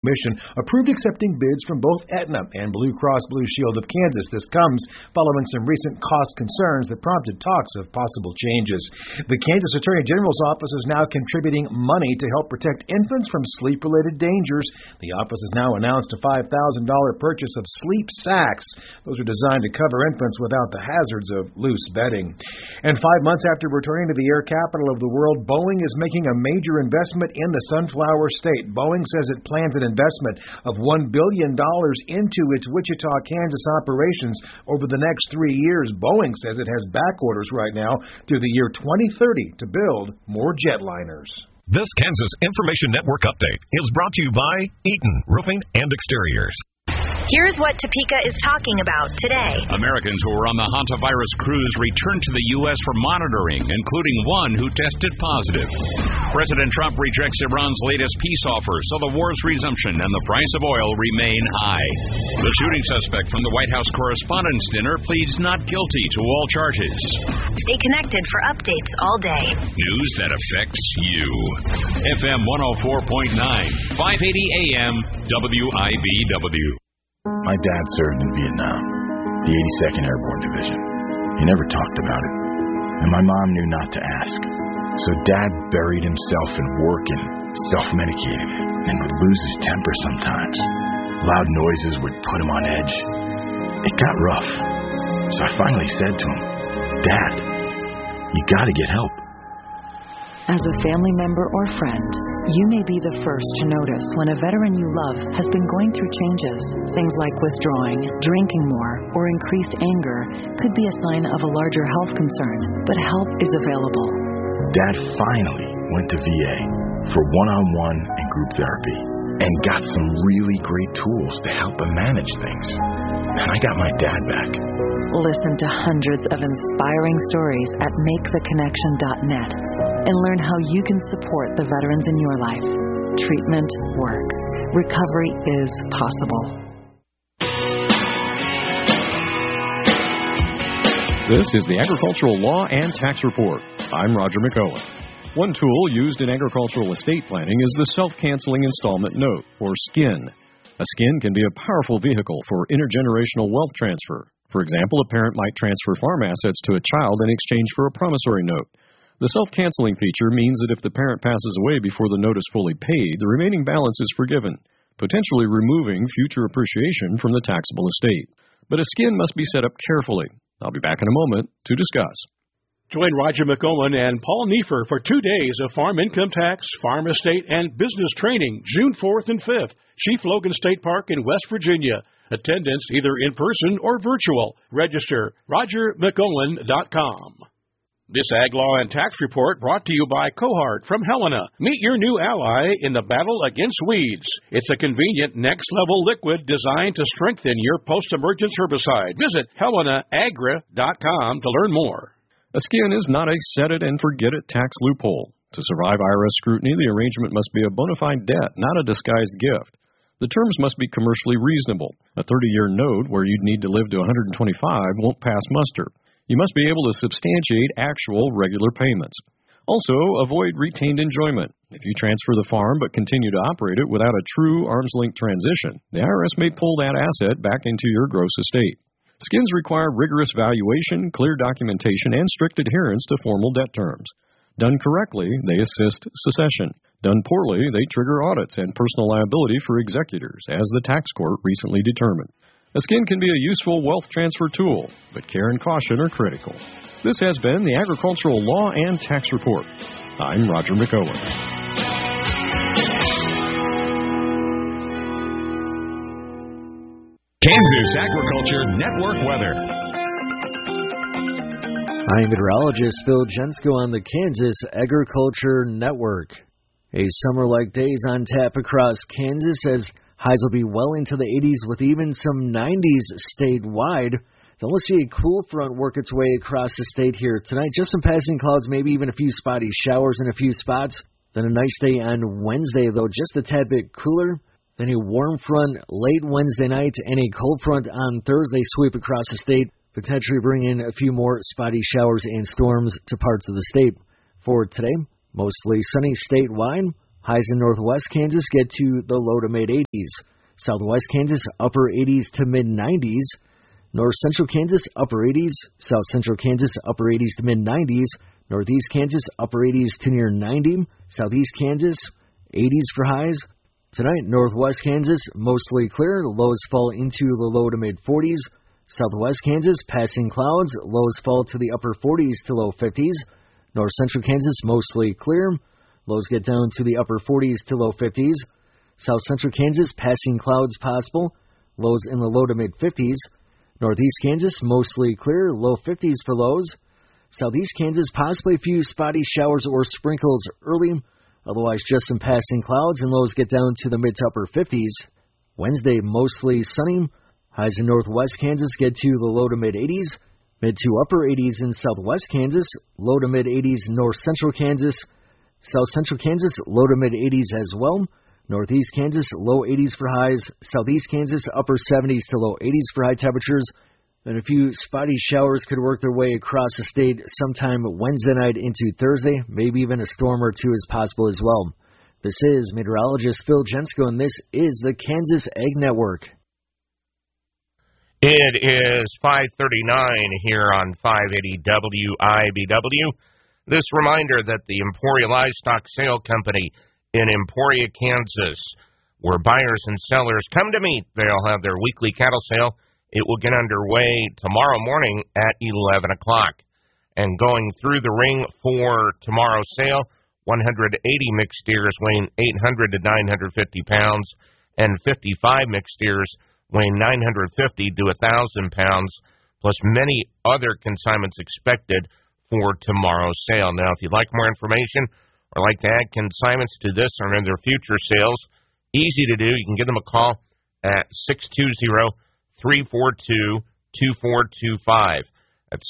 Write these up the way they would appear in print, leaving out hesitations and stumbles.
Commission approved accepting bids from both Aetna and Blue Cross Blue Shield of Kansas. This comes following some recent cost concerns that prompted talks of possible changes. The Kansas Attorney General's office is now contributing money to help protect infants from sleep-related dangers. The office has now announced a $5,000 purchase of sleep sacks. Those are designed to cover infants without the hazards of loose bedding. And 5 months after returning to the air capital of the world, Boeing is making a major investment in the Sunflower State. Boeing says it plans an investment of $1 billion into its Wichita, Kansas operations over the next 3 years. Boeing says it has back orders right now through the year 2030 to build more jetliners. This Kansas Information Network update is brought to you by Eaton Roofing and Exteriors. Here's what Topeka is talking about today. Americans who were on the hantavirus cruise returned to the U.S. for monitoring, including one who tested positive. President Trump rejects Iran's latest peace offer, so the war's resumption and the price of oil remain high. The shooting suspect from the White House Correspondents' Dinner pleads not guilty to all charges. Stay connected for updates all day. News that affects you. FM 104.9, 580 AM, WIBW. My dad served in Vietnam, the 82nd Airborne Division. He never talked about it, and my mom knew not to ask. So Dad buried himself in work and self-medicated, and would lose his temper sometimes. Loud noises would put him on edge. It got rough, so I finally said to him, "Dad, you gotta get help." As a family member or friend, you may be the first to notice when a veteran you love has been going through changes. Things like withdrawing, drinking more, or increased anger could be a sign of a larger health concern, but help is available. Dad finally went to VA for one-on-one and group therapy and got some really great tools to help him manage things. And I got my dad back. Listen to hundreds of inspiring stories at MakeTheConnection.net and learn how you can support the veterans in your life. Treatment works. Recovery is possible. This is the Agricultural Law and Tax Report. I'm Roger McCullough. One tool used in agricultural estate planning is the Self-Canceling Installment Note, or SCIN. A SCIN can be a powerful vehicle for intergenerational wealth transfer. For example, a parent might transfer farm assets to a child in exchange for a promissory note. The self-canceling feature means that if the parent passes away before the note is fully paid, the remaining balance is forgiven, potentially removing future appreciation from the taxable estate. But a SCIN must be set up carefully. I'll be back in a moment to discuss. Join Roger McGowan and Paul Neiffer for 2 days of farm income tax, farm estate, and business training, June 4th and 5th, Chief Logan State Park in West Virginia. Attendance either in person or virtual. Register RogerMcGowan.com. This Ag Law and Tax Report brought to you by Cohart from Helena. Meet your new ally in the battle against weeds. It's a convenient next-level liquid designed to strengthen your post-emergence herbicide. Visit HelenaAgra.com to learn more. A SCIN is not a set-it-and-forget-it tax loophole. To survive IRS scrutiny, the arrangement must be a bona fide debt, not a disguised gift. The terms must be commercially reasonable. A 30-year note where you'd need to live to 125 won't pass muster. You must be able to substantiate actual regular payments. Also, avoid retained enjoyment. If you transfer the farm but continue to operate it without a true arm's-length transition, the IRS may pull that asset back into your gross estate. SCINs require rigorous valuation, clear documentation, and strict adherence to formal debt terms. Done correctly, they assist succession. Done poorly, they trigger audits and personal liability for executors, as the tax court recently determined. A SCIN can be a useful wealth transfer tool, but care and caution are critical. This has been the Agricultural Law and Tax Report. I'm Roger McCullough. Kansas Agriculture Network weather. I'm meteorologist Phil Jensko on the Kansas Agriculture Network. A summer-like days on tap across Kansas as highs will be well into the 80s with even some 90s statewide. Then we'll see a cool front work its way across the state here tonight. Just some passing clouds, maybe even a few spotty showers in a few spots. Then a nice day on Wednesday, though, just a tad bit cooler. Then a warm front late Wednesday night and a cold front on Thursday sweep across the state, potentially bringing a few more spotty showers and storms to parts of the state. For today, mostly sunny statewide. Highs in northwest Kansas get to the low to mid-80s. Southwest Kansas, upper 80s to mid-90s. North central Kansas, upper 80s. South central Kansas, upper 80s to mid-90s. Northeast Kansas, upper 80s to near 90. Southeast Kansas, 80s for highs. Tonight, northwest Kansas, mostly clear. Lows fall into the low to mid-40s. Southwest Kansas, passing clouds. Lows fall to the upper 40s to low 50s. North central Kansas, mostly clear. Lows get down to the upper 40s to low 50s. South central Kansas, passing clouds possible. Lows in the low to mid-50s. Northeast Kansas, mostly clear. Low 50s for lows. Southeast Kansas, possibly a few spotty showers or sprinkles early. Otherwise, just some passing clouds, and lows get down to the mid to upper 50s. Wednesday, mostly sunny. Highs in northwest Kansas get to the low to mid-80s. Mid to upper 80s in southwest Kansas. Low to mid-80s north central Kansas. South central Kansas, low to mid-80s as well. Northeast Kansas, low 80s for highs. Southeast Kansas, upper 70s to low 80s for high temperatures. And a few spotty showers could work their way across the state sometime Wednesday night into Thursday. Maybe even a storm or two is possible as well. This is meteorologist Phil Jensko, and this is the Kansas Ag Network. It is 5:39 here on 580 WIBW. This reminder that the Emporia Livestock Sale Company in Emporia, Kansas, where buyers and sellers come to meet, they'll have their weekly cattle sale. It will get underway tomorrow morning at 11 o'clock. And going through the ring for tomorrow's sale, 180 mixed steers weighing 800 to 950 pounds, and 55 mixed steers weighing 950 to 1,000 pounds, plus many other consignments expected for tomorrow's sale. Now, if you'd like more information or like to add consignments to this or any of their future sales, easy to do. You can give them a call at 620-342-2425. That's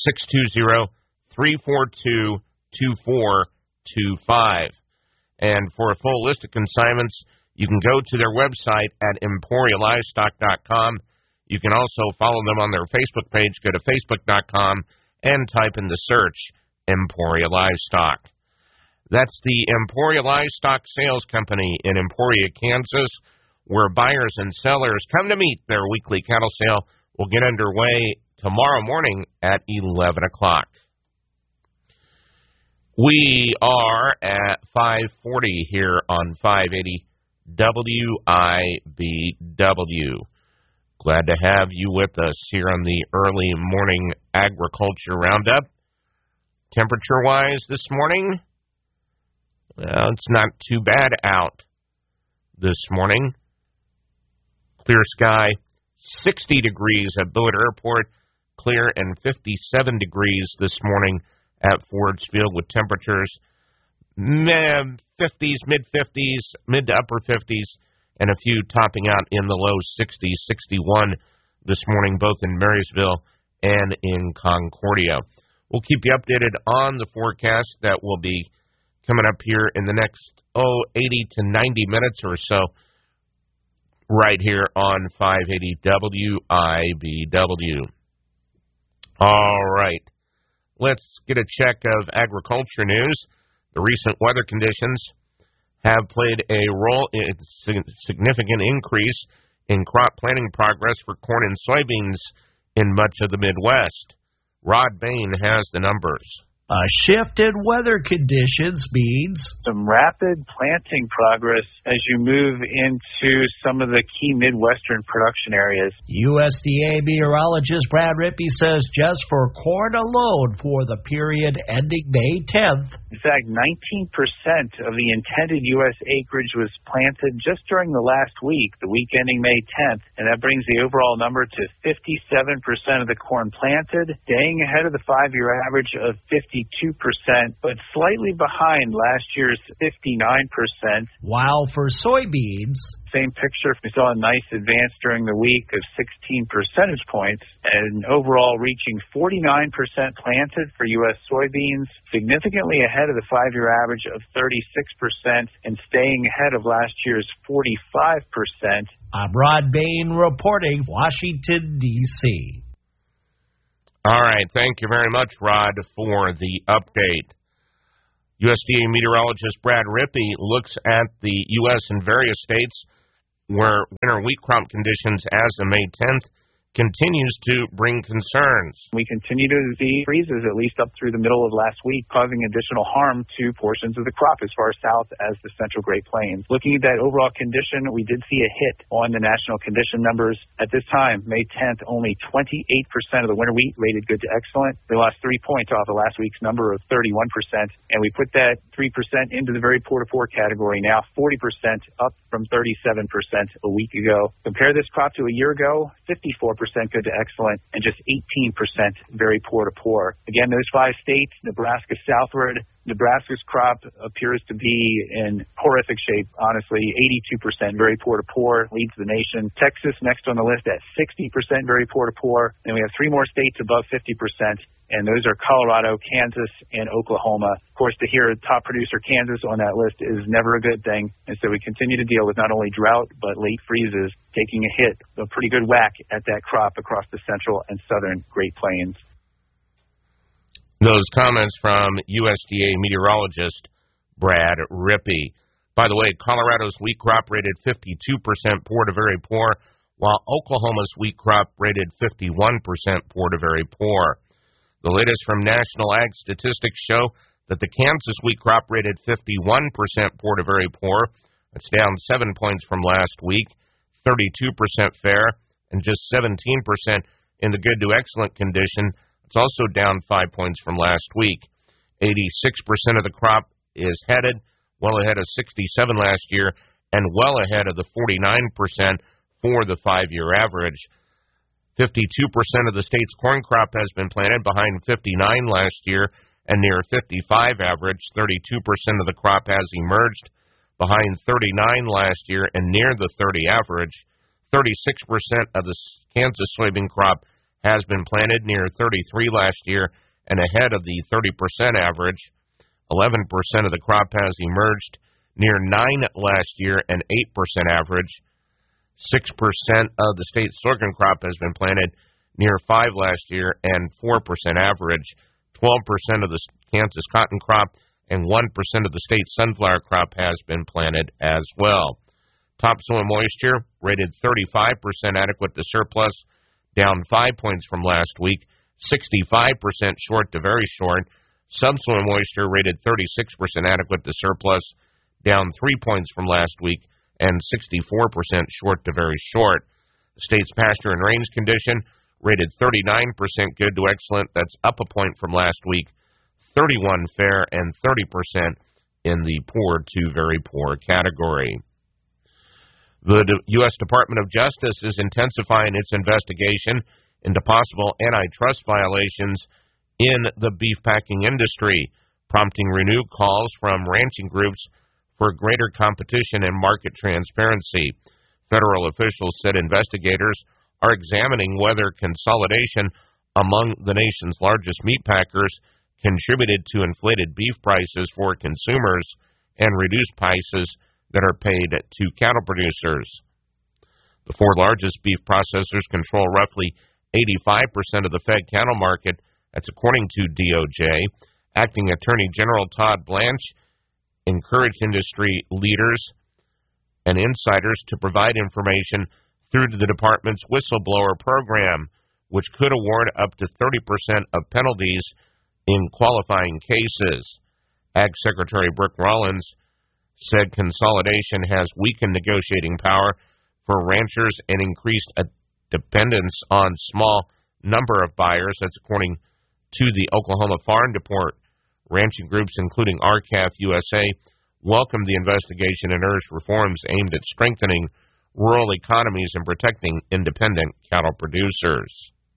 620-342-2425. And for a full list of consignments, you can go to their website at EmporiaLivestock.com. You can also follow them on their Facebook page. Go to Facebook.com and type in the search Emporia Livestock. That's the Emporia Livestock Sales Company in Emporia, Kansas, where buyers and sellers come to meet. Their weekly cattle sale will get underway tomorrow morning at 11 o'clock. We are at 540 here on 580 WIBW. Glad to have you with us here on the early morning agriculture roundup. Temperature-wise this morning, well, it's not too bad out this morning. Clear sky, 60 degrees at Billard Airport, clear and 57 degrees this morning at Ford's Field with temperatures 50s, mid-50s, mid to upper 50s, and a few topping out in the low 60s, 61 this morning, both in Marysville and in Concordia. We'll keep you updated on the forecast that will be coming up here in the next, 80 to 90 minutes or so, right here on 580 WIBW. All right, let's get a check of agriculture news. The recent weather conditions have played a role in a significant increase in crop planting progress for corn and soybeans in much of the Midwest. Rod Bain has the numbers. A shift in weather conditions means some rapid planting progress as you move into some of the key Midwestern production areas. USDA meteorologist Brad Rippey says just for corn alone for the period ending May 10th. In fact, 19% of the intended U.S. acreage was planted just during the last week, the week ending May 10th, and that brings the overall number to 57% of the corn planted, staying ahead of the 5-year average of 52%, but slightly behind last year's 59%. While for soybeans, same picture. We saw a nice advance during the week of 16 percentage points, and overall reaching 49% planted for U.S. soybeans, significantly ahead of the 5-year average of 36% and staying ahead of last year's 45%. I'm Rod Bain reporting, Washington, D.C. All right, thank you very much, Rod, for the update. USDA meteorologist Brad Rippey looks at the U.S. and various states where winter wheat crop conditions as of May 10th continues to bring concerns. We continue to see freezes at least up through the middle of last week, causing additional harm to portions of the crop as far south as the Central Great Plains. Looking at that overall condition, we did see a hit on the national condition numbers. At this time, May 10th, only 28% of the winter wheat rated good to excellent. We lost 3 points off of last week's number of 31%, and we put that 3% into the very poor to poor category now, 40% up from 37% a week ago. Compare this crop to a year ago, 54% good to excellent, and just 18% very poor to poor. Again, those 5 states, Nebraska southward, Nebraska's crop appears to be in horrific shape, honestly. 82% very poor to poor, leads the nation. Texas next on the list at 60% very poor to poor. And we have 3 more states above 50%, and those are Colorado, Kansas, and Oklahoma. Of course, to hear top producer Kansas on that list is never a good thing. And so we continue to deal with not only drought, but late freezes, taking a hit, a pretty good whack at that crop across the central and southern Great Plains. Those comments from USDA meteorologist Brad Rippey. By the way, Colorado's wheat crop rated 52% poor to very poor, while Oklahoma's wheat crop rated 51% poor to very poor. The latest from National Ag Statistics show that the Kansas wheat crop rated 51% poor to very poor. That's down 7 points from last week, 32% fair, and just 17% in the good to excellent condition. It's also down 5 points from last week. 86% of the crop is headed, well ahead of 67 last year, and well ahead of the 49% for the 5-year average. 52% of the state's corn crop has been planted, behind 59 last year and near 55 average. 32% of the crop has emerged, behind 39 last year and near the 30 average. 36% of the Kansas soybean crop has been planted, near 33 last year and ahead of the 30% average. 11% of the crop has emerged, near 9 last year and 8% average. 6% of the state's sorghum crop has been planted, near 5 last year and 4% average. 12% of the Kansas cotton crop and 1% of the state's sunflower crop has been planted as well. Topsoil moisture rated 35% adequate to surplus, down 5 points from last week. 65% short to very short. Subsoil moisture rated 36% adequate to surplus, down 3 points from last week, and 64% short to very short. The state's pasture and range condition rated 39% good to excellent. That's up a point from last week. 31 fair and 30% in the poor to very poor category. The U.S. Department of Justice is intensifying its investigation into possible antitrust violations in the beef packing industry, prompting renewed calls from ranching groups for greater competition and market transparency. Federal officials said investigators are examining whether consolidation among the nation's largest meat packers contributed to inflated beef prices for consumers and reduced prices that are paid to cattle producers. The 4 largest beef processors control roughly 85% of the fed cattle market. That's according to DOJ. Acting Attorney General Todd Blanche encouraged industry leaders and insiders to provide information through the department's whistleblower program, which could award up to 30% of penalties in qualifying cases. Ag Secretary Brooke Rollins said consolidation has weakened negotiating power for ranchers and increased a dependence on small number of buyers. That's according to the Oklahoma Farm Report. Ranching groups, including RCAF USA, welcomed the investigation and urged reforms aimed at strengthening rural economies and protecting independent cattle producers.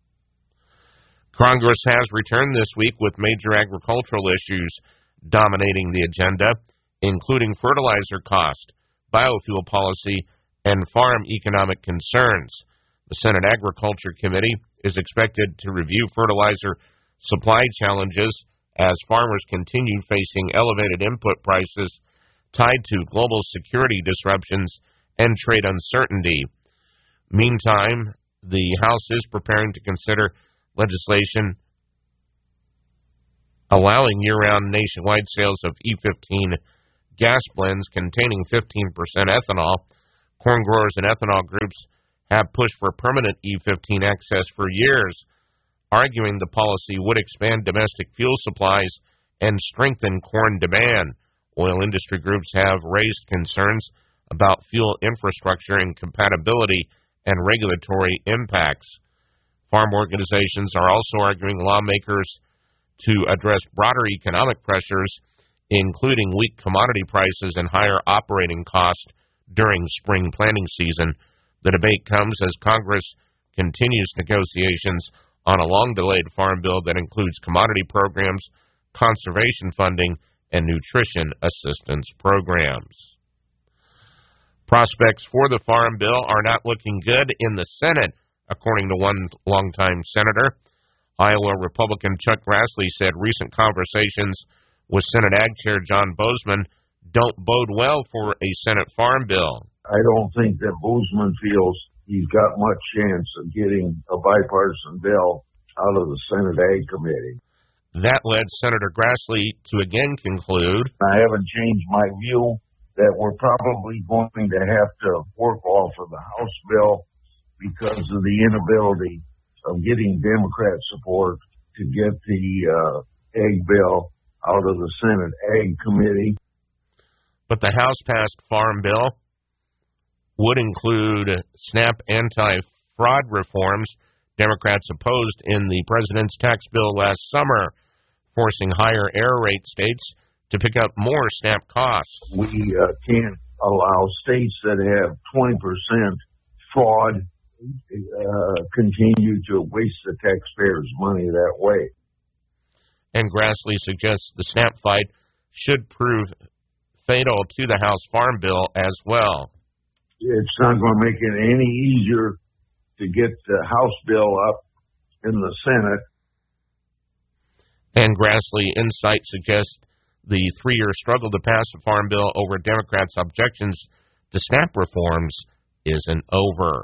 Congress has returned this week with major agricultural issues dominating the agenda, including fertilizer cost, biofuel policy, and farm economic concerns. The Senate Agriculture Committee is expected to review fertilizer supply challenges as farmers continue facing elevated input prices tied to global security disruptions and trade uncertainty. Meantime, the House is preparing to consider legislation allowing year-round nationwide sales of E15 gas blends containing 15% ethanol. Corn growers and ethanol groups have pushed for permanent E15 access for years, arguing the policy would expand domestic fuel supplies and strengthen corn demand. Oil industry groups have raised concerns about fuel infrastructure and compatibility and regulatory impacts. Farm organizations are also arguing lawmakers to address broader economic pressures, including weak commodity prices and higher operating costs during spring planting season. The debate comes as Congress continues negotiations on a long-delayed farm bill that includes commodity programs, conservation funding, and nutrition assistance programs. Prospects for the farm bill are not looking good in the Senate, according to one longtime senator. Iowa Republican Chuck Grassley said recent conversations with Senate Ag Chair John Boozman don't bode well for a Senate farm bill. I don't think that Boozman feels he's got much chance of getting a bipartisan bill out of the Senate Ag Committee. That led Senator Grassley to again conclude, I haven't changed my view that we're probably going to have to work off of the House bill because of the inability of getting Democrat support to get the Ag bill out of the Senate Ag Committee. But the House-passed farm bill would include SNAP anti-fraud reforms Democrats opposed in the president's tax bill last summer, forcing higher error rate states to pick up more SNAP costs. We can't allow states that have 20% fraud continue to waste the taxpayers' money that way. And Grassley suggests the SNAP fight should prove fatal to the House Farm Bill as well. It's not going to make it any easier to get the House bill up in the Senate. And Grassley Insight suggests the 3-year struggle to pass the Farm Bill over Democrats' objections to SNAP reforms isn't over.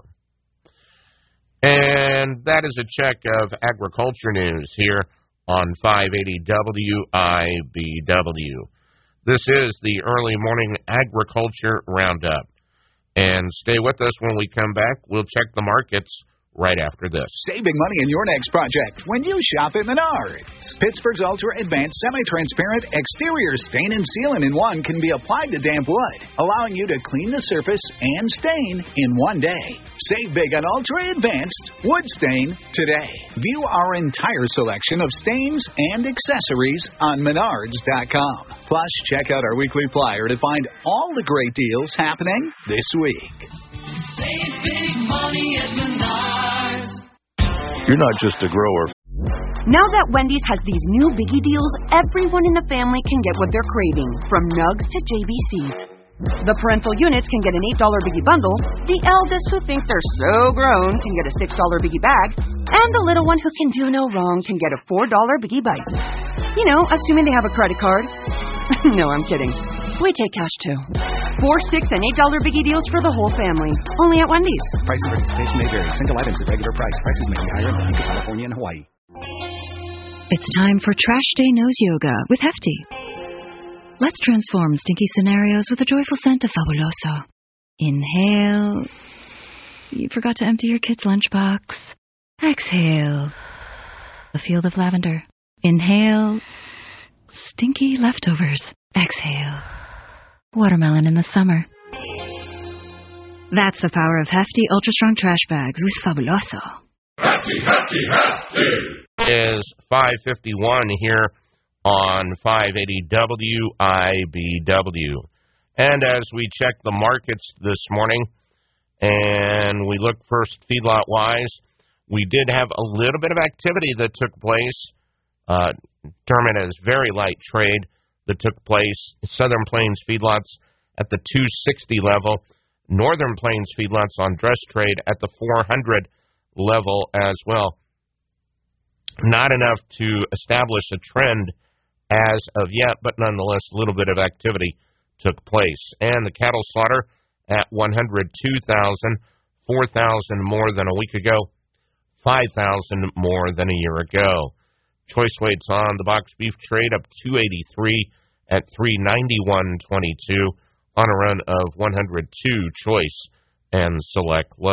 And that is a check of agriculture news here on 580 WIBW. This is the early morning agriculture roundup. And stay with us when we come back. We'll check the markets right after this. Save big money in your next project when you shop at Menards. Pittsburgh's Ultra Advanced Semi-Transparent Exterior Stain and Sealant in 1 can be applied to damp wood, allowing you to clean the surface and stain in 1 day. Save big on Ultra Advanced Wood Stain today. View our entire selection of stains and accessories on Menards.com. Plus, check out our weekly flyer to find all the great deals happening this week. Save big money at Menards. You're not just a grower. Now that Wendy's has these new biggie deals, everyone in the family can get what they're craving, from nugs to JBCs. The parental units can get an $8 biggie bundle, the eldest who thinks they're so grown can get a $6 biggie bag, and the little one who can do no wrong can get a $4 biggie bites. You know, assuming they have a credit card. No, I'm kidding. We take cash too. 4, $6, and $8 biggie deals for the whole family. Only at Wendy's. Price of participation may vary. Single items at regular price. Prices may be higher in Alaska, California, and Hawaii. It's time for Trash Day Nose Yoga with Hefty. Let's transform stinky scenarios with a joyful scent of Fabuloso. Inhale. You forgot to empty your kid's lunchbox. Exhale. A field of lavender. Inhale. Stinky leftovers. Exhale. Watermelon in the summer. That's the power of Hefty Ultra Strong Trash Bags with Fabuloso. Hefty, hefty, hefty. It is 5:51 here on 580 WIBW. And as we check the markets this morning, and we look first feedlot-wise, we did have a little bit of activity that took place, determined as very light trade that took place. Southern Plains feedlots at the 260 level. Northern Plains feedlots on dress trade at the 400 level as well. Not enough to establish a trend as of yet, but nonetheless, a little bit of activity took place. And the cattle slaughter at 102,000, 4,000 more than a week ago, 5,000 more than a year ago. Choice weights on the box beef trade up 283 at 391.22 on a run of 102 choice and select low.